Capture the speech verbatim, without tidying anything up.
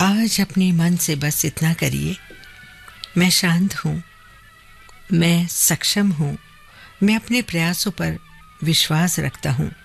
आज अपने मन से बस इतना करिए, मैं शांत हूँ, मैं सक्षम हूँ, मैं अपने प्रयासों पर विश्वास रखता हूँ,